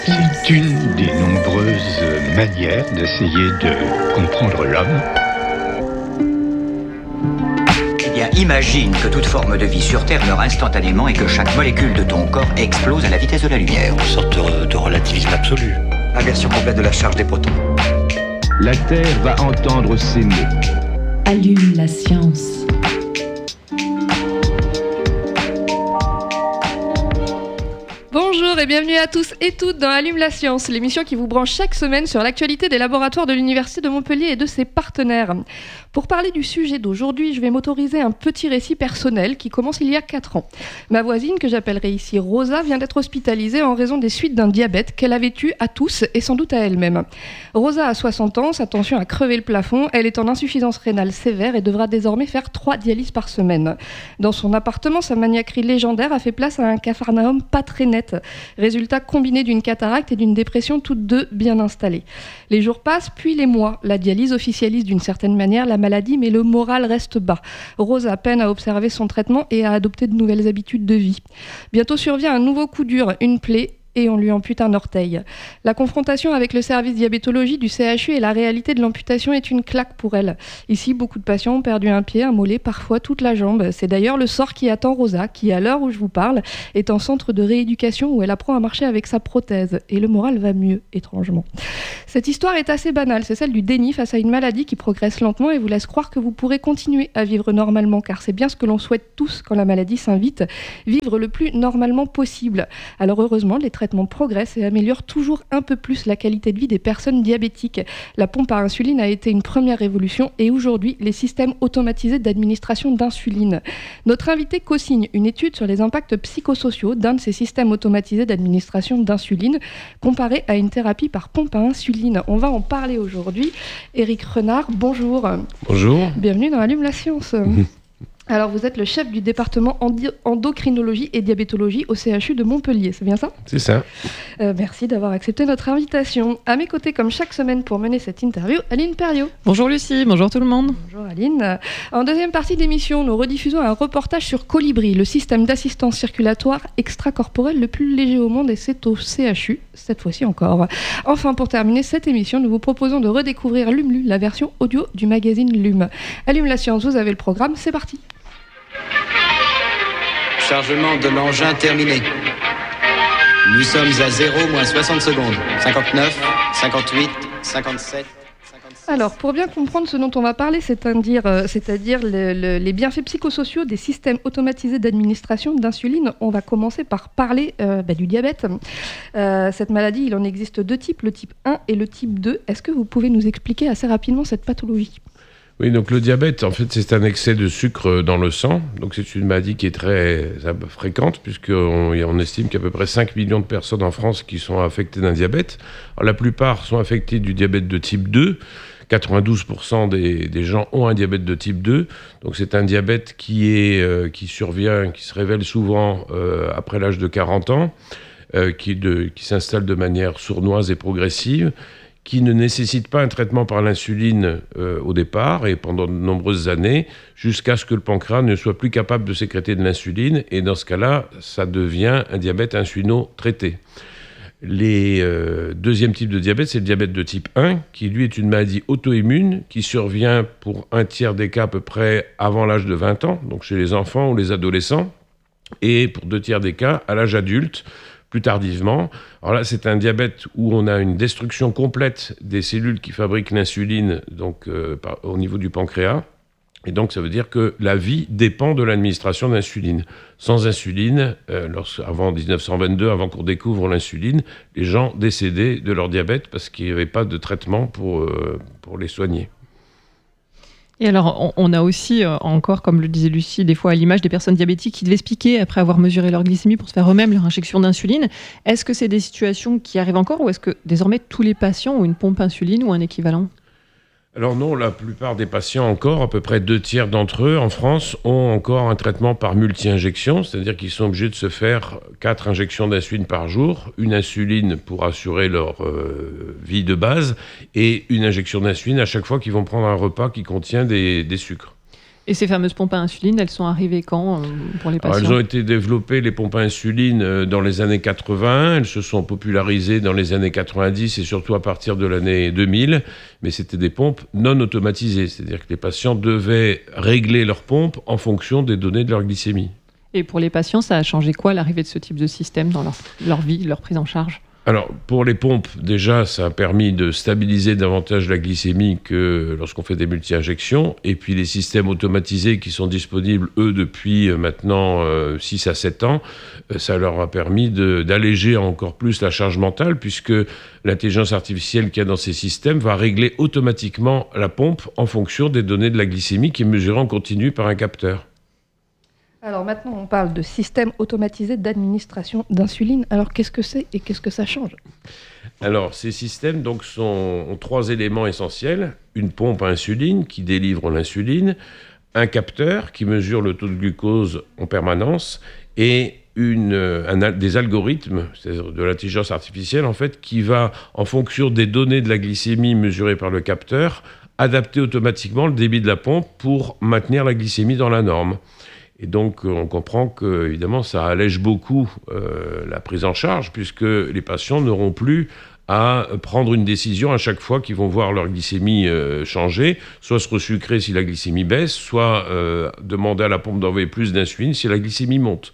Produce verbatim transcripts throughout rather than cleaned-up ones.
C'est une des nombreuses manières d'essayer de comprendre l'homme. Eh bien, imagine que toute forme de vie sur Terre meurt instantanément et que chaque molécule de ton corps explose à la vitesse de la lumière. Une sorte de, de relativisme absolu. Inversion complète de la charge des protons. La Terre va entendre ces mots. Allume la science. Bonjour et bienvenue à tous et toutes dans Allume la science, l'émission qui vous branche chaque semaine sur l'actualité des laboratoires de l'Université de Montpellier et de ses partenaires. Pour parler du sujet d'aujourd'hui, je vais m'autoriser un petit récit personnel qui commence il y a quatre ans. Ma voisine, que j'appellerai ici Rosa, vient d'être hospitalisée en raison des suites d'un diabète qu'elle avait eu à tous et sans doute à elle-même. Rosa a soixante ans, sa tension a crevé le plafond, elle est en insuffisance rénale sévère et devra désormais faire trois dialyses par semaine. Dans son appartement, sa maniaquerie légendaire a fait place à un capharnaüm pas très net. Résultat combiné d'une cataracte et d'une dépression, toutes deux bien installées. Les jours passent, puis les mois. La dialyse officialise d'une certaine manière la maladie, mais le moral reste bas. Rosa peine à observer son traitement et à adopter de nouvelles habitudes de vie. Bientôt survient un nouveau coup dur, une plaie, et on lui ampute un orteil. La confrontation avec le service diabétologie du C H U et la réalité de l'amputation est une claque pour elle. Ici, beaucoup de patients ont perdu un pied, un mollet, parfois toute la jambe. C'est d'ailleurs le sort qui attend Rosa, qui, à l'heure où je vous parle, est en centre de rééducation où elle apprend à marcher avec sa prothèse. Et le moral va mieux, étrangement. Cette histoire est assez banale, c'est celle du déni face à une maladie qui progresse lentement et vous laisse croire que vous pourrez continuer à vivre normalement, car c'est bien ce que l'on souhaite tous quand la maladie s'invite, vivre le plus normalement possible. Alors heureusement, les traitements progressent et améliorent toujours un peu plus la qualité de vie des personnes diabétiques. La pompe à insuline a été une première révolution et aujourd'hui, les systèmes automatisés d'administration d'insuline. Notre invité co-signe une étude sur les impacts psychosociaux d'un de ces systèmes automatisés d'administration d'insuline comparé à une thérapie par pompe à insuline. On va en parler aujourd'hui. Éric Renard, bonjour. Bonjour. Bienvenue dans Allume la science. Alors, vous êtes le chef du département endo- endocrinologie et diabétologie au C H U de Montpellier, c'est bien ça ? C'est ça. Euh, merci d'avoir accepté notre invitation. À mes côtés, comme chaque semaine pour mener cette interview, Aline Perriot. Bonjour Lucie, bonjour tout le monde. Bonjour Aline. En deuxième partie d'émission, nous rediffusons un reportage sur Colibri, le système d'assistance circulatoire extracorporelle le plus léger au monde, et c'est au C H U, cette fois-ci encore. Enfin, pour terminer cette émission, nous vous proposons de redécouvrir LUMLU, la version audio du magazine LUM. Allume la science, vous avez le programme, c'est parti. Chargement de l'engin terminé. Nous sommes à zéro moins soixante secondes. cinquante-neuf, cinquante-huit, cinquante-sept... Alors, pour bien comprendre ce dont on va parler, c'est-à-dire, euh, c'est-à-dire le, le, les bienfaits psychosociaux des systèmes automatisés d'administration d'insuline, on va commencer par parler euh, bah, du diabète. Euh, cette maladie, il en existe deux types, le type un et le type deux. Est-ce que vous pouvez nous expliquer assez rapidement cette pathologie ? Oui, donc le diabète, en fait, c'est un excès de sucre dans le sang. Donc c'est une maladie qui est très fréquente, puisqu'on on estime qu'il y a à peu près cinq millions de personnes en France qui sont affectées d'un diabète. Alors, la plupart sont affectés du diabète de type deux. quatre-vingt-douze pour cent des, des gens ont un diabète de type deux. Donc c'est un diabète qui, est, euh, qui survient, qui se révèle souvent euh, après l'âge de quarante ans, euh, qui, de, qui s'installe de manière sournoise et progressive, qui ne nécessite pas un traitement par l'insuline euh, au départ et pendant de nombreuses années, jusqu'à ce que le pancréas ne soit plus capable de sécréter de l'insuline. Et dans ce cas-là, ça devient un diabète insulino-traité. Le euh, deuxième type de diabète, c'est le diabète de type un, qui lui est une maladie auto-immune, qui survient pour un tiers des cas à peu près avant l'âge de vingt ans, donc chez les enfants ou les adolescents, et pour deux tiers des cas à l'âge adulte, plus tardivement. Alors là, c'est un diabète où on a une destruction complète des cellules qui fabriquent l'insuline, donc euh, par, au niveau du pancréas. Et donc, ça veut dire que la vie dépend de l'administration d'insuline. Sans insuline, euh, avant dix-neuf cent vingt-deux, avant qu'on découvre l'insuline, les gens décédaient de leur diabète parce qu'il n'y avait pas de traitement pour, euh, pour les soigner. Et alors, on, on a aussi euh, encore, comme le disait Lucie, des fois à l'image des personnes diabétiques qui devaient se piquer après avoir mesuré leur glycémie pour se faire eux-mêmes leur injection d'insuline. Est-ce que c'est des situations qui arrivent encore ou est-ce que désormais tous les patients ont une pompe insuline ou un équivalent ? Alors non, la plupart des patients encore, à peu près deux tiers d'entre eux en France, ont encore un traitement par multi-injection, c'est-à-dire qu'ils sont obligés de se faire quatre injections d'insuline par jour, une insuline pour assurer leur euh, vie de base et une injection d'insuline à chaque fois qu'ils vont prendre un repas qui contient des, des sucres. Et ces fameuses pompes à insuline, elles sont arrivées quand euh, pour les patients ? Alors, elles ont été développées, les pompes à insuline, euh, dans les années quatre-vingts. Elles se sont popularisées dans les années quatre-vingt-dix et surtout à partir de l'année deux mille. Mais c'était des pompes non automatisées. C'est-à-dire que les patients devaient régler leur pompe en fonction des données de leur glycémie. Et pour les patients, ça a changé quoi, l'arrivée de ce type de système dans leur, leur vie, leur prise en charge ? Alors, pour les pompes, déjà, ça a permis de stabiliser davantage la glycémie que lorsqu'on fait des multi-injections. Et puis, les systèmes automatisés qui sont disponibles, eux, depuis maintenant euh, six à sept ans, euh, ça leur a permis de, d'alléger encore plus la charge mentale, puisque l'intelligence artificielle qu'il y a dans ces systèmes va régler automatiquement la pompe en fonction des données de la glycémie qui est mesurée en continu par un capteur. Alors maintenant, on parle de système automatisé d'administration d'insuline. Alors qu'est-ce que c'est et qu'est-ce que ça change ? Alors, ces systèmes donc, sont, ont trois éléments essentiels. Une pompe à insuline qui délivre l'insuline, un capteur qui mesure le taux de glucose en permanence et une, un, des algorithmes, c'est-à-dire de l'intelligence artificielle, en fait, qui va, en fonction des données de la glycémie mesurées par le capteur, adapter automatiquement le débit de la pompe pour maintenir la glycémie dans la norme. Et donc, on comprend que, évidemment, ça allège beaucoup euh, la prise en charge, puisque les patients n'auront plus à prendre une décision à chaque fois qu'ils vont voir leur glycémie euh, changer, soit se resucrer si la glycémie baisse, soit euh, demander à la pompe d'envoyer plus d'insuline si la glycémie monte.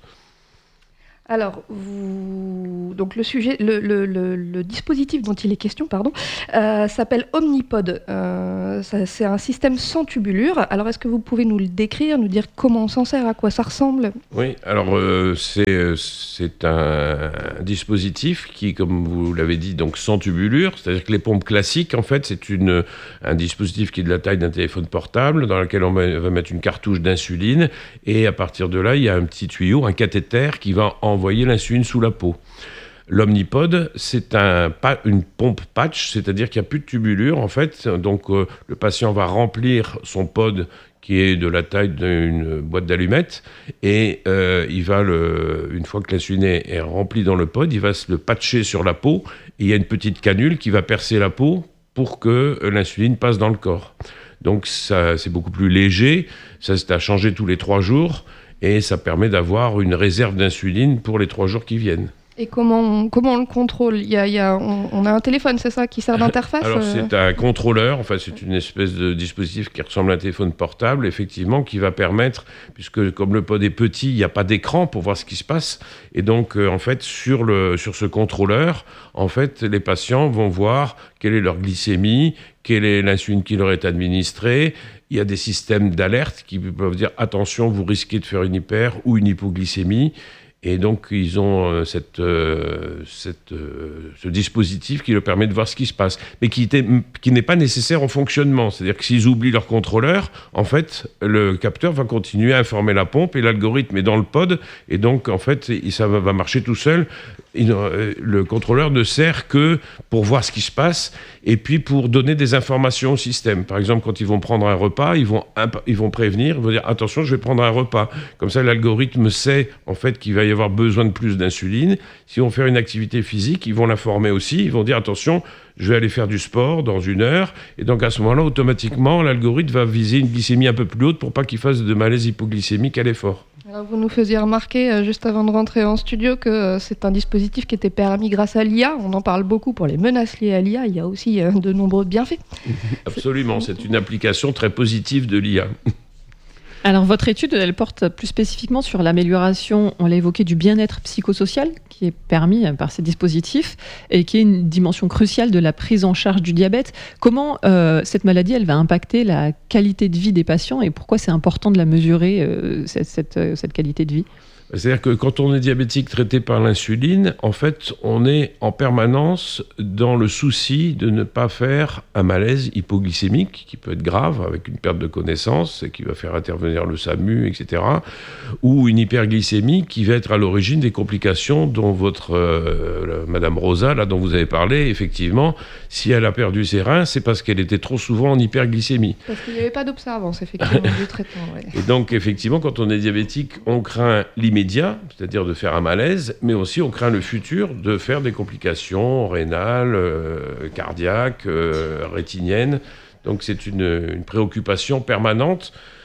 Alors, vous... donc le sujet, le, le, le, le dispositif dont il est question, pardon, euh, s'appelle Omnipod. Euh, ça, c'est un système sans tubulure. Alors, est-ce que vous pouvez nous le décrire, nous dire comment on s'en sert, à quoi ça ressemble ? Oui, alors euh, c'est, c'est un, un dispositif qui, comme vous l'avez dit, donc sans tubulure. C'est-à-dire que les pompes classiques, en fait, c'est une, un dispositif qui est de la taille d'un téléphone portable, dans lequel on va mettre une cartouche d'insuline, et à partir de là, il y a un petit tuyau, un cathéter qui va en envoyer l'insuline sous la peau. L'Omnipod, c'est un, une pompe patch, c'est-à-dire qu'il n'y a plus de tubulure, en fait. Donc, euh, le patient va remplir son pod qui est de la taille d'une boîte d'allumettes, et euh, il va, le, une fois que l'insuline est, est remplie dans le pod, il va se le patcher sur la peau, et il y a une petite canule qui va percer la peau pour que l'insuline passe dans le corps. Donc, ça, c'est beaucoup plus léger, ça c'est à changer tous les trois jours, et ça permet d'avoir une réserve d'insuline pour les trois jours qui viennent. Et comment on, comment on le contrôle ? Il y a, il y a, on, on a un téléphone, c'est ça, qui sert d'interface ? Alors, euh... c'est un contrôleur, enfin, c'est une espèce de dispositif qui ressemble à un téléphone portable, effectivement, qui va permettre, puisque comme le pod est petit, il n'y a pas d'écran pour voir ce qui se passe, et donc, euh, en fait, sur, le, sur ce contrôleur, en fait, les patients vont voir quelle est leur glycémie, quelle est l'insuline qui leur est administrée. Il y a des systèmes d'alerte qui peuvent dire « attention, vous risquez de faire une hyper ou une hypoglycémie ». Et donc, ils ont euh, cette, euh, cette, euh, ce dispositif qui leur permet de voir ce qui se passe, mais qui, était, qui n'est pas nécessaire en fonctionnement. C'est-à-dire que s'ils oublient leur contrôleur, en fait, le capteur va continuer à informer la pompe et l'algorithme est dans le pod. Et donc, en fait, ça va, va marcher tout seul. Il, euh, le contrôleur ne sert que pour voir ce qui se passe et puis pour donner des informations au système. Par exemple, quand ils vont prendre un repas, ils vont, imp- ils vont prévenir, ils vont dire « attention, je vais prendre un repas ». Comme ça, l'algorithme sait en fait qu'il va y avoir besoin de plus d'insuline. Si on fait une activité physique, ils vont l'informer aussi. Ils vont dire attention, je vais aller faire du sport dans une heure. Et donc à ce moment-là, automatiquement, l'algorithme va viser une glycémie un peu plus haute pour pas qu'il fasse de malaise hypoglycémique à l'effort. Alors vous nous faisiez remarquer euh, juste avant de rentrer en studio que euh, c'est un dispositif qui était permis grâce à l'I A. On en parle beaucoup pour les menaces liées à l'I A. Il y a aussi euh, de nombreux bienfaits. Absolument, c'est une application très positive de l'I A. Alors, votre étude, elle porte plus spécifiquement sur l'amélioration, on l'a évoqué, du bien-être psychosocial qui est permis par ces dispositifs et qui est une dimension cruciale de la prise en charge du diabète. Comment euh, cette maladie, elle va impacter la qualité de vie des patients et pourquoi c'est important de la mesurer, euh, cette, cette, cette qualité de vie ? C'est-à-dire que quand on est diabétique traité par l'insuline, en fait, on est en permanence dans le souci de ne pas faire un malaise hypoglycémique qui peut être grave avec une perte de connaissance et qui va faire intervenir le SAMU, et cetera, ou une hyperglycémie qui va être à l'origine des complications dont votre euh, Madame Rosa, là dont vous avez parlé, effectivement, si elle a perdu ses reins, c'est parce qu'elle était trop souvent en hyperglycémie. Parce qu'il n'y avait pas d'observance, effectivement, du traitement. Ouais. Et donc, effectivement, quand on est diabétique, on craint l'immédiat, c'est-à-dire de faire un malaise, mais aussi on craint le futur de faire des complications rénales, euh, cardiaques, euh, rétiniennes. Donc c'est une, une préoccupation permanente.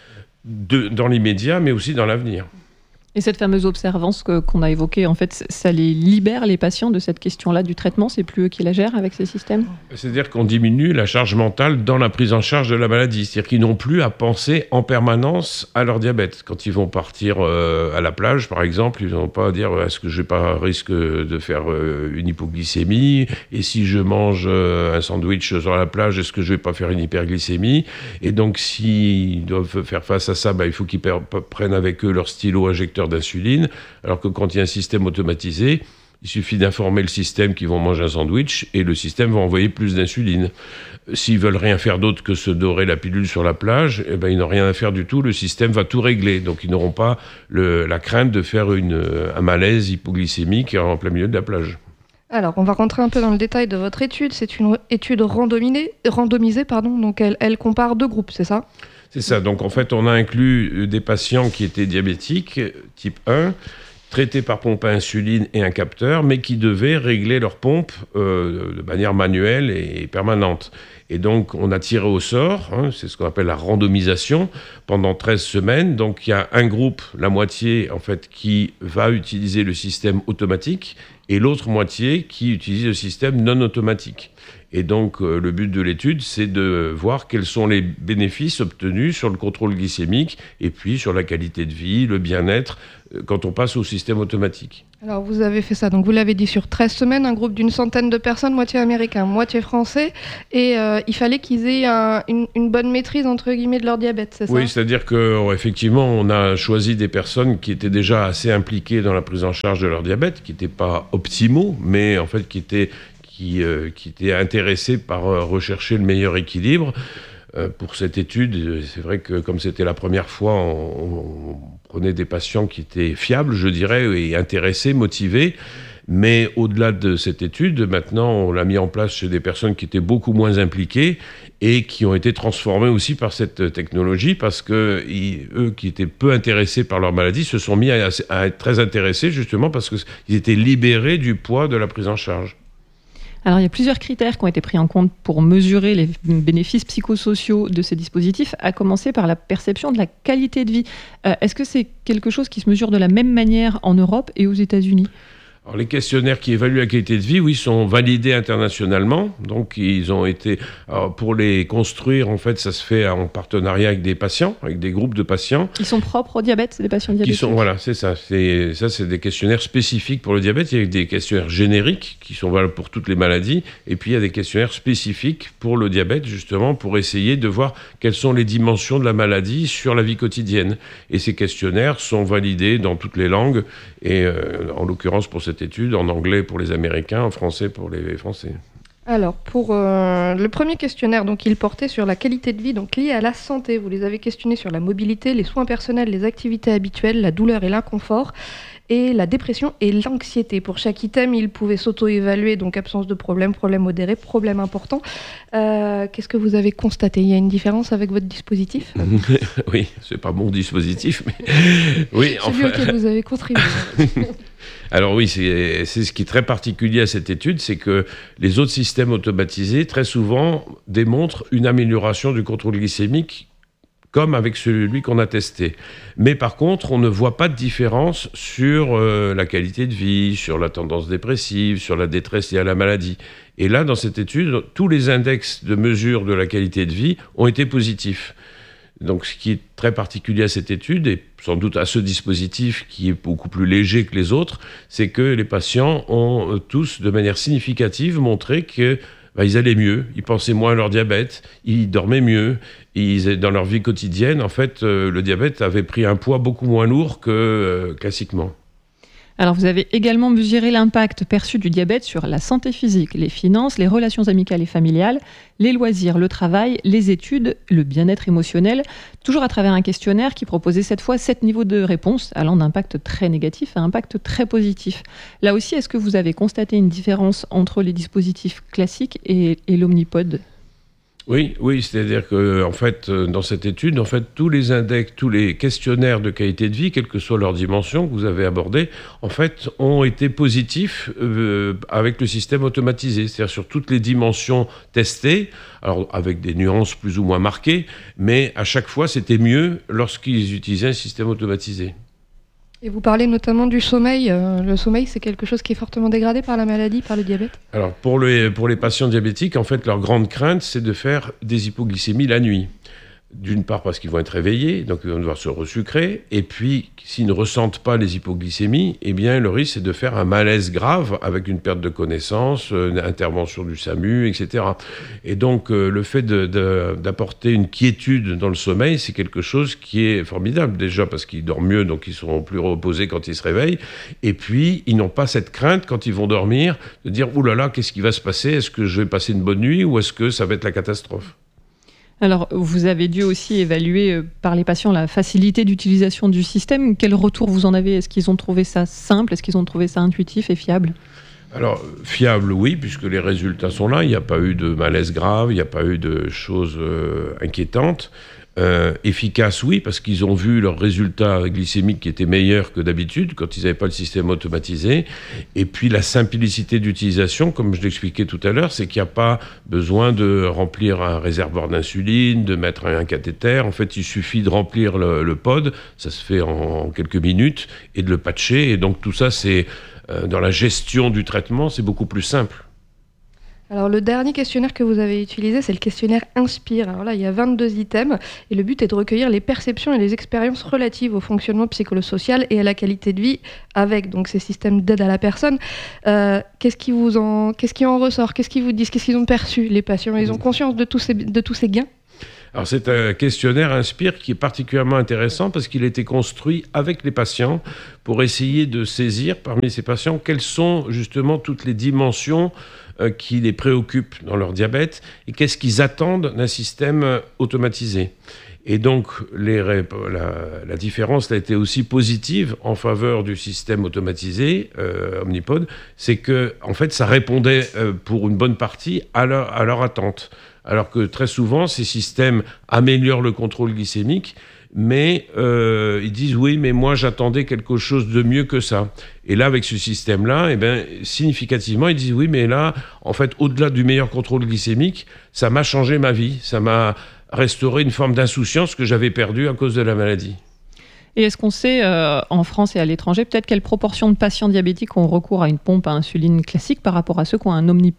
de, dans l'immédiat, mais aussi dans l'avenir. Et cette fameuse observance que, qu'on a évoquée, en fait, ça les libère, les patients, de cette question-là du traitement? C'est plus eux qui la gèrent avec ces systèmes? C'est-à-dire qu'on diminue la charge mentale dans la prise en charge de la maladie. C'est-à-dire qu'ils n'ont plus à penser en permanence à leur diabète. Quand ils vont partir euh, à la plage, par exemple, ils n'ont pas à dire « est-ce que je n'ai pas risque de faire euh, une hypoglycémie ? Et si je mange euh, un sandwich sur la plage, est-ce que je ne vais pas faire une hyperglycémie ?» Et donc, s'ils doivent faire face à ça, bah, il faut qu'ils per- prennent avec eux leur stylo injecteur d'insuline, alors que quand il y a un système automatisé, il suffit d'informer le système qu'ils vont manger un sandwich et le système va envoyer plus d'insuline. S'ils veulent rien faire d'autre que se dorer la pilule sur la plage, eh ben, ils n'ont rien à faire du tout, le système va tout régler. Donc ils n'auront pas le, la crainte de faire une, un malaise hypoglycémique en plein milieu de la plage. Alors, on va rentrer un peu dans le détail de votre étude. C'est une étude randomisée, randomisée pardon, donc elle, elle compare deux groupes, c'est ça ? C'est ça. Donc, en fait, on a inclus des patients qui étaient diabétiques, type un, traités par pompe à insuline et un capteur, mais qui devaient régler leur pompe euh, de manière manuelle et permanente. Et donc, on a tiré au sort, hein, c'est ce qu'on appelle la randomisation, pendant treize semaines. Donc, il y a un groupe, la moitié, en fait, qui va utiliser le système automatique et l'autre moitié qui utilise le système non automatique. Et donc, euh, le but de l'étude, c'est de voir quels sont les bénéfices obtenus sur le contrôle glycémique et puis sur la qualité de vie, le bien-être, euh, quand on passe au système automatique. Alors, vous avez fait ça, donc vous l'avez dit, sur treize semaines, un groupe d'une centaine de personnes, moitié américains, moitié français, et euh, il fallait qu'ils aient un, une, une bonne maîtrise, entre guillemets, de leur diabète, c'est ça ? Oui, c'est-à-dire qu'effectivement, on a choisi des personnes qui étaient déjà assez impliquées dans la prise en charge de leur diabète, qui n'étaient pas optimaux, mais en fait qui étaient... Qui, euh, qui étaient intéressés par euh, rechercher le meilleur équilibre. Euh, pour cette étude, c'est vrai que comme c'était la première fois, on, on prenait des patients qui étaient fiables, je dirais, et intéressés, motivés. Mais au-delà de cette étude, maintenant, on l'a mis en place chez des personnes qui étaient beaucoup moins impliquées et qui ont été transformées aussi par cette technologie parce que ils, eux, qui étaient peu intéressés par leur maladie, se sont mis à, à être très intéressés justement parce qu'ils étaient libérés du poids de la prise en charge. Alors, il y a plusieurs critères qui ont été pris en compte pour mesurer les bénéfices psychosociaux de ces dispositifs, à commencer par la perception de la qualité de vie. Euh, est-ce que c'est quelque chose qui se mesure de la même manière en Europe et aux États-Unis ? Alors, les questionnaires qui évaluent la qualité de vie, oui, sont validés internationalement. Donc, ils ont été... Alors, pour les construire, en fait, ça se fait en partenariat avec des patients, avec des groupes de patients. Ils sont propres au diabète, c'est des patients diabétiques. Qui sont, voilà, c'est ça. C'est, ça, c'est des questionnaires spécifiques pour le diabète. Il y a des questionnaires génériques qui sont valables pour toutes les maladies. Et puis, il y a des questionnaires spécifiques pour le diabète, justement, pour essayer de voir quelles sont les dimensions de la maladie sur la vie quotidienne. Et ces questionnaires sont validés dans toutes les langues. Et euh, en l'occurrence, pour cette étude, en anglais pour les Américains, en français pour les Français. Alors, pour euh, le premier questionnaire, donc, il portait sur la qualité de vie donc, liée à la santé. Vous les avez questionnés sur la mobilité, les soins personnels, les activités habituelles, la douleur et l'inconfort, et la dépression et l'anxiété. Pour chaque item, ils pouvaient s'auto-évaluer, donc absence de problème, problème modéré, problème important. Euh, qu'est-ce que vous avez constaté ? Il y a une différence avec votre dispositif ? Oui, c'est pas mon dispositif, mais... oui, Celui enfin... auquel vous avez contribué. Alors oui, c'est, c'est ce qui est très particulier à cette étude, c'est que les autres systèmes automatisés, très souvent, démontrent une amélioration du contrôle glycémique comme avec celui qu'on a testé. Mais par contre, on ne voit pas de différence sur euh, la qualité de vie, sur la tendance dépressive, sur la détresse liée à la maladie. Et là, dans cette étude, tous les index de mesure de la qualité de vie ont été positifs. Donc, ce qui est très particulier à cette étude, et sans doute à ce dispositif qui est beaucoup plus léger que les autres, c'est que les patients ont tous, de manière significative, montré que bah, ils allaient mieux, ils pensaient moins à leur diabète, ils dormaient mieux, ils, dans leur vie quotidienne, en fait, euh, le diabète avait pris un poids beaucoup moins lourd que euh, classiquement. Alors, vous avez également mesuré l'impact perçu du diabète sur la santé physique, les finances, les relations amicales et familiales, les loisirs, le travail, les études, le bien-être émotionnel, toujours à travers un questionnaire qui proposait cette fois sept niveaux de réponse, allant d'impact très négatif à impact très positif. Là aussi, est-ce que vous avez constaté une différence entre les dispositifs classiques et, et l'Omnipod ? Oui, oui, c'est-à-dire que en fait, dans cette étude, en fait, tous les index, tous les questionnaires de qualité de vie, quelle que soit leur dimension que vous avez abordée, en fait, ont été positifs euh, avec le système automatisé, c'est-à-dire sur toutes les dimensions testées, alors avec des nuances plus ou moins marquées, mais à chaque fois, c'était mieux lorsqu'ils utilisaient un système automatisé. Et vous parlez notamment du sommeil. Euh, le sommeil, c'est quelque chose qui est fortement dégradé par la maladie, par le diabète ? Alors, pour les, pour les patients diabétiques, en fait, leur grande crainte, c'est de faire des hypoglycémies la nuit. D'une part parce qu'ils vont être réveillés, donc ils vont devoir se resucrer, et puis s'ils ne ressentent pas les hypoglycémies, eh bien le risque c'est de faire un malaise grave avec une perte de connaissance, une intervention du SAMU, et cetera. Et donc euh, le fait de, de, d'apporter une quiétude dans le sommeil, c'est quelque chose qui est formidable, déjà parce qu'ils dorment mieux, donc ils seront plus reposés quand ils se réveillent, et puis ils n'ont pas cette crainte quand ils vont dormir, de dire « Ouh là là, qu'est-ce qui va se passer ? Est-ce que je vais passer une bonne nuit ou est-ce que ça va être la catastrophe ?» Alors, vous avez dû aussi évaluer euh, par les patients la facilité d'utilisation du système. Quel retour vous en avez ? Est-ce qu'ils ont trouvé ça simple ? Est-ce qu'ils ont trouvé ça intuitif et fiable ? Alors, fiable, oui, puisque les résultats sont là. Il n'y a pas eu de malaise grave, il n'y a pas eu de choses euh, inquiétantes. Euh, efficace, oui, parce qu'ils ont vu leurs résultats glycémiques qui étaient meilleurs que d'habitude quand ils n'avaient pas le système automatisé. Et puis la simplicité d'utilisation, comme je l'expliquais tout à l'heure, c'est qu'il n'y a pas besoin de remplir un réservoir d'insuline, de mettre un cathéter. En fait, il suffit de remplir le, le pod, ça se fait en quelques minutes, et de le patcher. Et donc tout ça, c'est euh, dans la gestion du traitement, c'est beaucoup plus simple. Alors le dernier questionnaire que vous avez utilisé, c'est le questionnaire Inspire. Alors là, il y a vingt-deux items et le but est de recueillir les perceptions et les expériences relatives au fonctionnement psychosocial et à la qualité de vie avec donc ces systèmes d'aide à la personne. Euh, qu'est-ce qui vous en, qu'est-ce qui en ressort ? Qu'est-ce qu'ils vous disent ? Qu'est-ce qu'ils ont perçu, les patients ? Ils ont conscience de tous ces, de tous ces gains ? Alors c'est un questionnaire Inspire qui est particulièrement intéressant parce qu'il a été construit avec les patients pour essayer de saisir parmi ces patients quelles sont justement toutes les dimensions euh, qui les préoccupent dans leur diabète et qu'est-ce qu'ils attendent d'un système automatisé. Et donc les, la, la différence a été aussi positive en faveur du système automatisé euh, Omnipod, c'est que en fait ça répondait euh, pour une bonne partie à leur, à leur attente. Alors que très souvent, ces systèmes améliorent le contrôle glycémique, mais euh, ils disent « oui, mais moi j'attendais quelque chose de mieux que ça ». Et là, avec ce système-là, eh ben, significativement, ils disent « oui, mais là, en fait, au-delà du meilleur contrôle glycémique, ça m'a changé ma vie, ça m'a restauré une forme d'insouciance que j'avais perdue à cause de la maladie ». Et est-ce qu'on sait, euh, en France et à l'étranger, peut-être quelle proportion de patients diabétiques ont recours à une pompe à insuline classique par rapport à ceux qui ont un Omnipod ?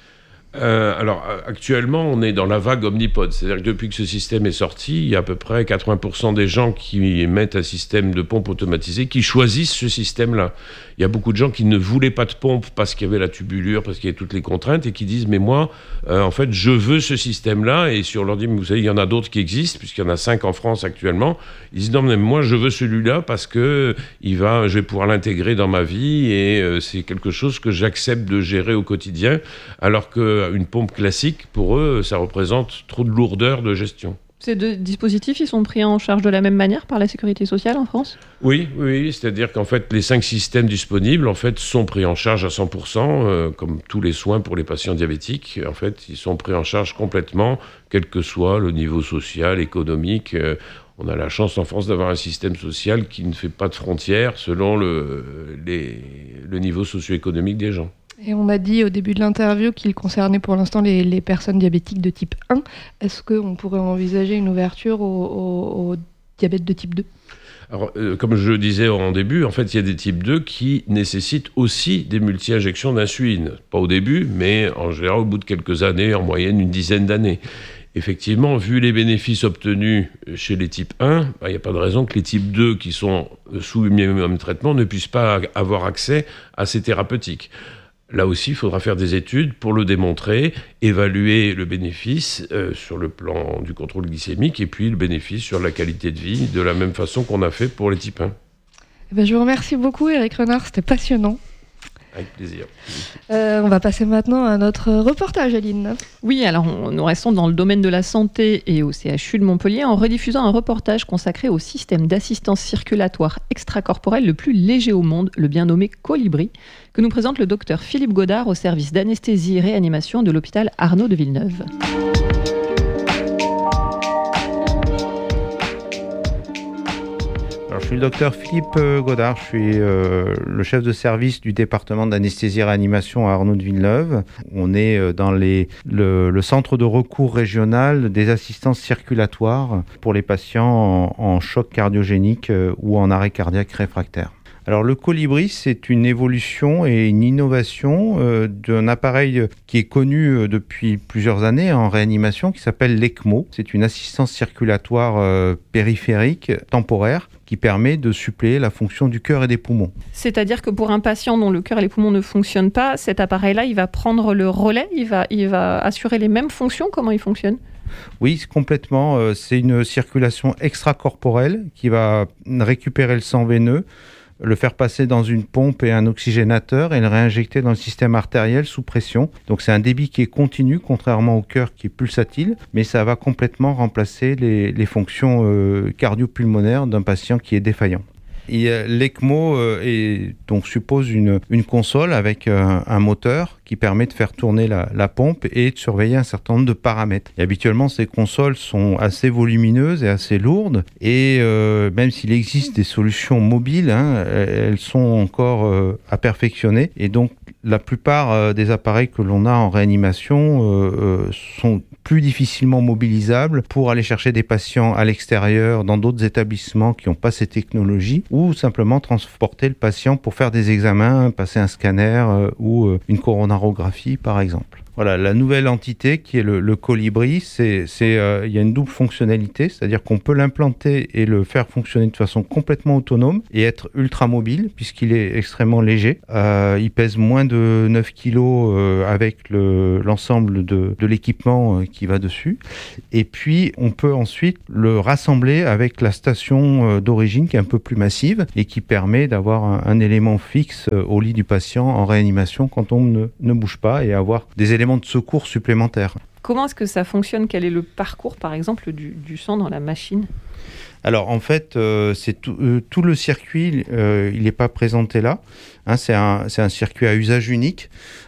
Euh, alors actuellement on est dans la vague Omnipod, c'est-à-dire que depuis que ce système est sorti, il y a à peu près quatre-vingts pour cent des gens qui mettent un système de pompe automatisé qui choisissent ce système-là. Il y a beaucoup de gens qui ne voulaient pas de pompe parce qu'il y avait la tubulure, parce qu'il y avait toutes les contraintes et qui disent mais moi euh, en fait je veux ce système-là et si on leur dit mais vous savez il y en a d'autres qui existent puisqu'il y en a cinq en France actuellement, ils disent non mais moi je veux celui-là parce que il va, je vais pouvoir l'intégrer dans ma vie et euh, c'est quelque chose que j'accepte de gérer au quotidien alors que une pompe classique, pour eux, ça représente trop de lourdeur de gestion. Ces deux dispositifs, ils sont pris en charge de la même manière par la Sécurité sociale en France ? Oui, oui, c'est-à-dire qu'en fait, les cinq systèmes disponibles en fait, sont pris en charge à cent pour cent, euh, comme tous les soins pour les patients diabétiques. En fait, ils sont pris en charge complètement, quel que soit le niveau social, économique. Euh, on a la chance en France d'avoir un système social qui ne fait pas de frontières selon le, les, le niveau socio-économique des gens. Et on a dit au début de l'interview qu'il concernait pour l'instant les, les personnes diabétiques de type un. Est-ce qu'on pourrait envisager une ouverture au, au, au diabète de type deux ? Alors, euh, comme je le disais en début, en fait, il y a des types deux qui nécessitent aussi des multi-injections d'insuline. Pas au début, mais en général au bout de quelques années, en moyenne une dizaine d'années. Effectivement, vu les bénéfices obtenus chez les types un, il n'y a pas de raison que les types deux qui sont sous le même traitement ne puissent pas avoir accès à ces thérapeutiques. Là aussi, il faudra faire des études pour le démontrer, évaluer le bénéfice euh, sur le plan du contrôle glycémique et puis le bénéfice sur la qualité de vie, de la même façon qu'on a fait pour les types un. Eh ben, je vous remercie beaucoup, Eric Renard, c'était passionnant. Avec plaisir. Euh, on va passer maintenant à notre reportage, Aline. Oui, alors on, nous restons dans le domaine de la santé et au C H U de Montpellier en rediffusant un reportage consacré au système d'assistance circulatoire extracorporelle le plus léger au monde, le bien nommé Colibri, que nous présente le docteur Philippe Godard au service d'anesthésie et réanimation de l'hôpital Arnaud de Villeneuve. suis le docteur Philippe Godard, je suis euh, le chef de service du département d'anesthésie-réanimation à Arnaud de Villeneuve. On est dans les, le, le centre de recours régional des assistances circulatoires pour les patients en, en choc cardiogénique euh, ou en arrêt cardiaque réfractaire. Alors le Colibri, c'est une évolution et une innovation euh, d'un appareil qui est connu euh, depuis plusieurs années en réanimation qui s'appelle l'ECMO. C'est une assistance circulatoire euh, périphérique temporaire qui permet de suppléer la fonction du cœur et des poumons. C'est-à-dire que pour un patient dont le cœur et les poumons ne fonctionnent pas, cet appareil-là, il va prendre le relais, il va, il va assurer les mêmes fonctions. Comment il fonctionne ? Oui, complètement. C'est une circulation extracorporelle qui va récupérer le sang veineux, le faire passer dans une pompe et un oxygénateur et le réinjecter dans le système artériel sous pression. Donc c'est un débit qui est continu, contrairement au cœur qui est pulsatile, mais ça va complètement remplacer les, les fonctions euh, cardio-pulmonaires d'un patient qui est défaillant. Et l'ECMO euh, est, donc, suppose une, une console avec euh, un moteur qui permet de faire tourner la, la pompe et de surveiller un certain nombre de paramètres. Et habituellement, ces consoles sont assez volumineuses et assez lourdes. Et euh, même s'il existe des solutions mobiles, hein, elles sont encore euh, à perfectionner. Et donc, la plupart euh, des appareils que l'on a en réanimation euh, euh, sont plus difficilement mobilisables pour aller chercher des patients à l'extérieur, dans d'autres établissements qui n'ont pas ces technologies, ou simplement transporter le patient pour faire des examens, passer un scanner euh, ou euh, une coronarographie par exemple. Voilà, la nouvelle entité qui est le, le Colibri, c'est, c'est, euh, il y a une double fonctionnalité, c'est-à-dire qu'on peut l'implanter et le faire fonctionner de façon complètement autonome et être ultra mobile puisqu'il est extrêmement léger. Euh, il pèse moins de neuf kilos euh, avec le, l'ensemble de, de l'équipement euh, qui va dessus. Et puis, on peut ensuite le rassembler avec la station euh, d'origine qui est un peu plus massive et qui permet d'avoir un, un élément fixe euh, au lit du patient en réanimation quand on ne, ne bouge pas et avoir des éléments de secours supplémentaires. Comment est-ce que ça fonctionne ? Quel est le parcours, par exemple, du, du sang dans la machine ? Alors, en fait, euh, c'est tout, euh, tout le circuit, euh, il n'est pas présenté là. Hein, c'est, un, c'est un circuit à usage unique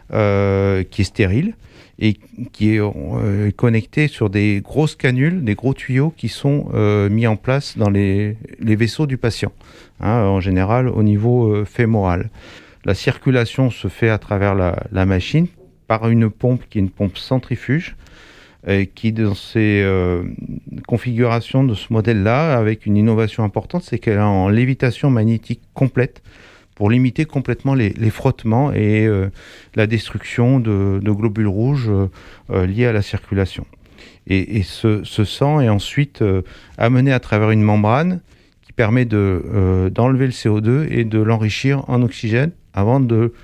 euh, qui est stérile et qui est euh, connecté sur des grosses canules, des gros tuyaux qui sont euh, mis en place dans les, les vaisseaux du patient, hein, en général au niveau euh, fémoral. La circulation se fait à travers la, la machine par une pompe qui est une pompe centrifuge, euh, qui dans ses euh, configurations de ce modèle-là, avec une innovation importante, c'est qu'elle est en lévitation magnétique complète pour limiter complètement les, les frottements et euh, la destruction de, de globules rouges euh, liés à la circulation. Et, et ce, ce sang est ensuite euh, amené à travers une membrane qui permet de, euh, d'enlever le C O deux et de l'enrichir en oxygène avant de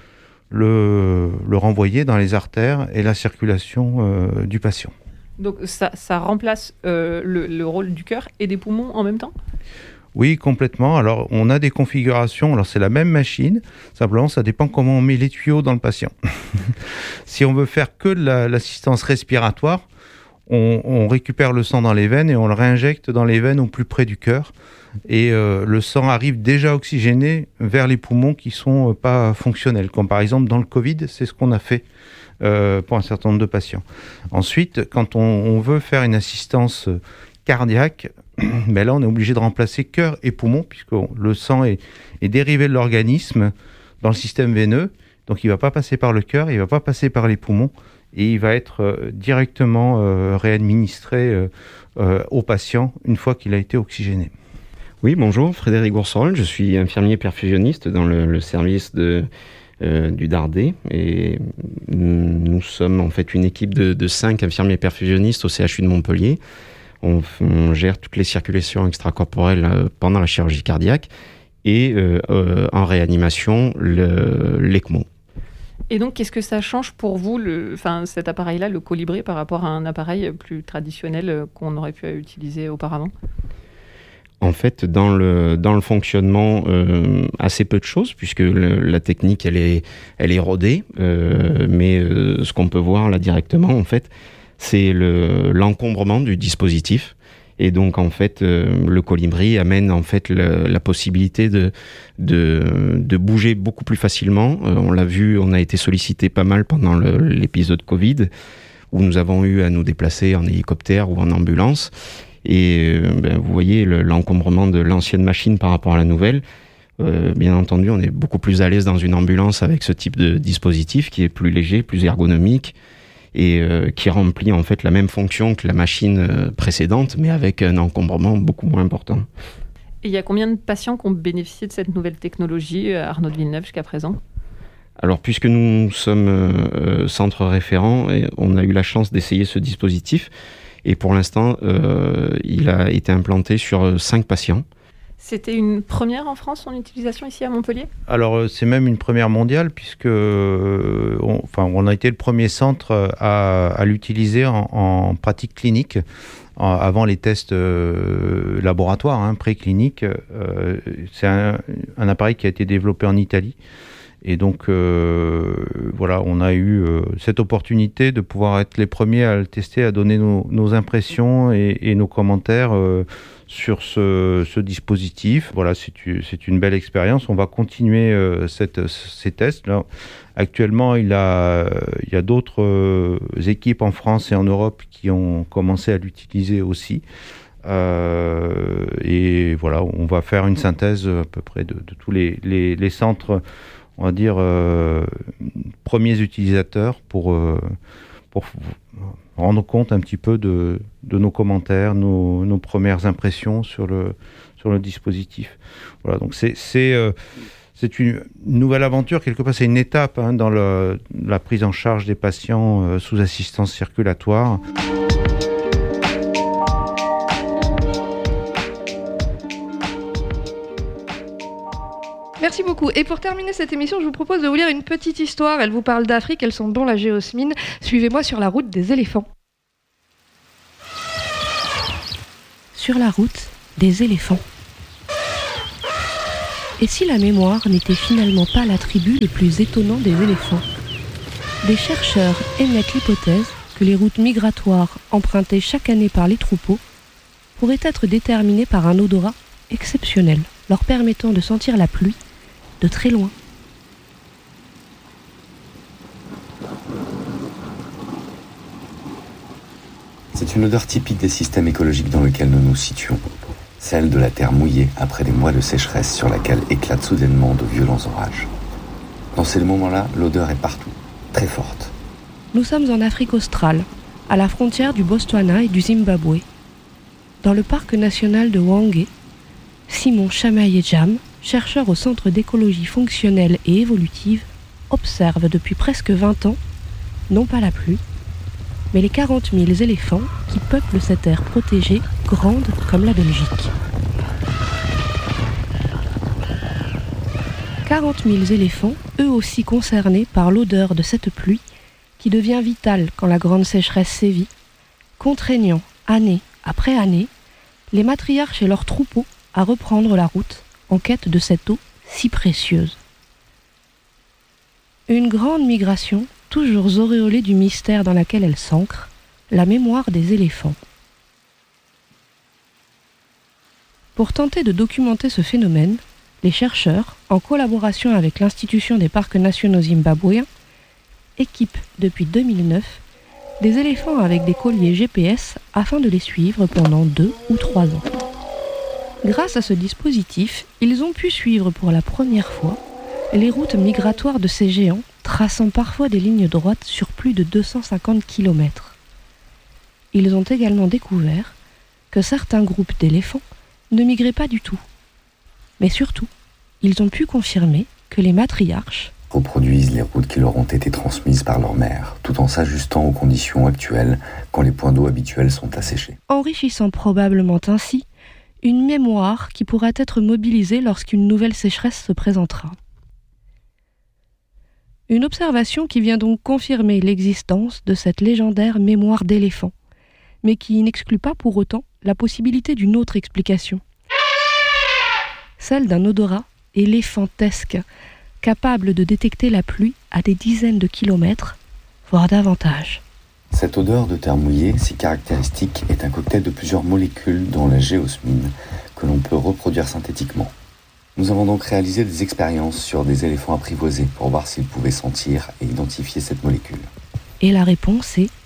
Le, le renvoyer dans les artères et la circulation euh, du patient. Donc ça, ça remplace euh, le, le rôle du cœur et des poumons en même temps ? Oui, complètement. Alors, on a des configurations. Alors, c'est la même machine. Simplement, ça dépend comment on met les tuyaux dans le patient. Si on veut faire que de la, l'assistance respiratoire, on, on récupère le sang dans les veines et on le réinjecte dans les veines au plus près du cœur. Et euh, le sang arrive déjà oxygéné vers les poumons qui ne sont euh, pas fonctionnels. Comme par exemple dans le Covid, c'est ce qu'on a fait euh, pour un certain nombre de patients. Ensuite, quand on, on veut faire une assistance cardiaque, ben là on est obligé de remplacer cœur et poumon puisque le sang est, est dérivé de l'organisme dans le système veineux. Donc il ne va pas passer par le cœur, il ne va pas passer par les poumons et il va être euh, directement euh, réadministré euh, euh, au patient une fois qu'il a été oxygéné. Oui, bonjour, Frédéric Goursorol, je suis infirmier perfusionniste dans le, le service de, euh, du Dardé et nous sommes en fait une équipe de, de cinq infirmiers perfusionnistes au C H U de Montpellier. On, on gère toutes les circulations extracorporelles euh, pendant la chirurgie cardiaque et euh, euh, en réanimation, le, l'ECMO. Et donc, qu'est-ce que ça change pour vous, le, enfin, cet appareil-là, le Colibri, par rapport à un appareil plus traditionnel qu'on aurait pu utiliser auparavant ? En fait, dans le, dans le fonctionnement, euh, assez peu de choses, puisque le, la technique, elle est, elle est rodée. Euh, mais euh, ce qu'on peut voir là directement, en fait, c'est le, l'encombrement du dispositif. Et donc, en fait, euh, le Colibri amène en fait le, la possibilité de, de, de bouger beaucoup plus facilement. Euh, on l'a vu, on a été sollicité pas mal pendant le, l'épisode Covid, où nous avons eu à nous déplacer en hélicoptère ou en ambulance. Et euh, ben, vous voyez le, l'encombrement de l'ancienne machine par rapport à la nouvelle. Euh, bien entendu, on est beaucoup plus à l'aise dans une ambulance avec ce type de dispositif qui est plus léger, plus ergonomique et euh, qui remplit en fait la même fonction que la machine euh, précédente, mais avec un encombrement beaucoup moins important. Et il y a combien de patients qui ont bénéficié de cette nouvelle technologie à Arnaud de Villeneuve jusqu'à présent ? Alors, puisque nous sommes euh, centre référent, et on a eu la chance d'essayer ce dispositif, et pour l'instant, euh, il a été implanté sur cinq patients. C'était une première en France, son utilisation ici à Montpellier ? Alors, c'est même une première mondiale, puisque euh, on, enfin, on a été le premier centre à, à l'utiliser en, en pratique clinique, en, avant les tests euh, laboratoires, hein, précliniques. Euh, c'est un, un appareil qui a été développé en Italie. Et donc, euh, voilà, on a eu euh, cette opportunité de pouvoir être les premiers à le tester, à donner nos, nos impressions et, et nos commentaires euh, sur ce, ce dispositif. Voilà, c'est, c'est une belle expérience. On va continuer euh, cette, ces tests. Là, actuellement, il, a, il y a d'autres euh, équipes en France et en Europe qui ont commencé à l'utiliser aussi. Euh, et voilà, on va faire une synthèse à peu près de, de tous les, les, les centres, on va dire, euh, premiers utilisateurs pour, euh, pour rendre compte un petit peu de, de nos commentaires, nos, nos premières impressions sur le, sur le dispositif. Voilà, donc c'est, c'est, euh, c'est une nouvelle aventure, quelque part c'est une étape hein, dans le, la prise en charge des patients euh, sous assistance circulatoire. Merci beaucoup. Et pour terminer cette émission, je vous propose de vous lire une petite histoire. Elle vous parle d'Afrique, elle sent bon la géosmine. Suivez-moi sur la route des éléphants. Sur la route des éléphants. Et si la mémoire n'était finalement pas l'attribut le plus étonnant des éléphants ? Des chercheurs émettent l'hypothèse que les routes migratoires empruntées chaque année par les troupeaux pourraient être déterminées par un odorat exceptionnel, leur permettant de sentir la pluie de très loin. C'est une odeur typique des systèmes écologiques dans lesquels nous nous situons, celle de la terre mouillée après des mois de sécheresse sur laquelle éclatent soudainement de violents orages. Dans ces moments-là, l'odeur est partout, très forte. Nous sommes en Afrique australe, à la frontière du Botswana et du Zimbabwe. Dans le parc national de Hwange, Simon Chamaye-Jam, chercheur au Centre d'écologie fonctionnelle et évolutive, observe depuis presque vingt ans, non pas la pluie, mais les quarante mille éléphants qui peuplent cette aire protégée, grande comme la Belgique. quarante mille éléphants, eux aussi concernés par l'odeur de cette pluie, qui devient vitale quand la grande sécheresse sévit, contraignant, année après année, les matriarches et leurs troupeaux à reprendre la route en quête de cette eau si précieuse. Une grande migration, toujours auréolée du mystère dans laquelle elle s'ancre, la mémoire des éléphants. Pour tenter de documenter ce phénomène, les chercheurs, en collaboration avec l'Institution des parcs nationaux zimbabwéens, équipent depuis deux mille neuf des éléphants avec des colliers G P S afin de les suivre pendant deux ou trois ans. Grâce à ce dispositif, ils ont pu suivre pour la première fois les routes migratoires de ces géants, traçant parfois des lignes droites sur plus de deux cent cinquante kilomètres. Ils ont également découvert que certains groupes d'éléphants ne migraient pas du tout. Mais surtout, ils ont pu confirmer que les matriarches reproduisent les routes qui leur ont été transmises par leur mère, tout en s'ajustant aux conditions actuelles quand les points d'eau habituels sont asséchés. Enrichissant probablement ainsi une mémoire qui pourra être mobilisée lorsqu'une nouvelle sécheresse se présentera. Une observation qui vient donc confirmer l'existence de cette légendaire mémoire d'éléphant, mais qui n'exclut pas pour autant la possibilité d'une autre explication. Celle d'un odorat éléphantesque, capable de détecter la pluie à des dizaines de kilomètres, voire davantage. Cette odeur de terre mouillée, si caractéristique, est un cocktail de plusieurs molécules dont la géosmine, que l'on peut reproduire synthétiquement. Nous avons donc réalisé des expériences sur des éléphants apprivoisés pour voir s'ils pouvaient sentir et identifier cette molécule. Et la réponse est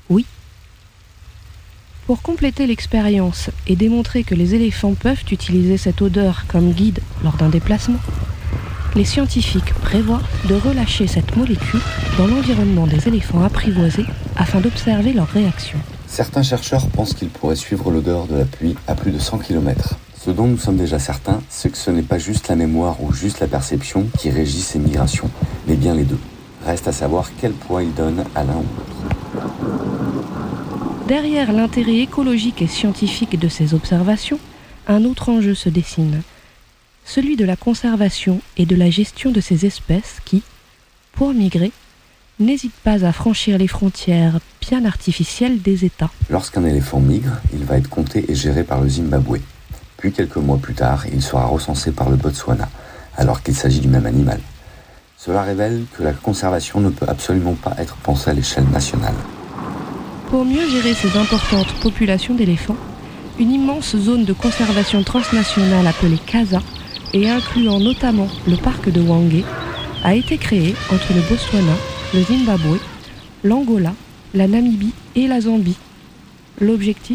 oui. Pour compléter l'expérience et démontrer que les éléphants peuvent utiliser cette odeur comme guide lors d'un déplacement, les scientifiques prévoient de relâcher cette molécule dans l'environnement des éléphants apprivoisés afin d'observer leur réaction. Certains chercheurs pensent qu'ils pourraient suivre l'odeur de la pluie à plus de cent kilomètres. Ce dont nous sommes déjà certains, c'est que ce n'est pas juste la mémoire ou juste la perception qui régit ces migrations, mais bien les deux. Reste à savoir quel poids ils donnent à l'un ou l'autre. Derrière l'intérêt écologique et scientifique de ces observations, un autre enjeu se dessine. Celui de la conservation et de la gestion de ces espèces qui, pour migrer, n'hésitent pas à franchir les frontières bien artificielles des États. Lorsqu'un éléphant migre, il va être compté et géré par le Zimbabwe. Puis quelques mois plus tard, il sera recensé par le Botswana, alors qu'il s'agit du même animal. Cela révèle que la conservation ne peut absolument pas être pensée à l'échelle nationale. Pour mieux gérer ces importantes populations d'éléphants, une immense zone de conservation transnationale appelée CASA, et incluant notamment le parc de Hwange, a été créée entre le Botswana, le Zimbabwe, l'Angola, la Namibie et la Zambie. L'objectif ?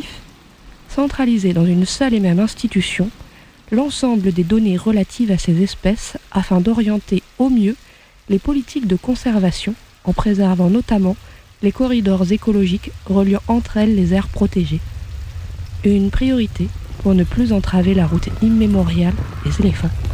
Centraliser dans une seule et même institution l'ensemble des données relatives à ces espèces afin d'orienter au mieux les politiques de conservation en préservant notamment les corridors écologiques reliant entre elles les aires protégées. Une priorité pour ne plus entraver la route immémoriale des éléphants.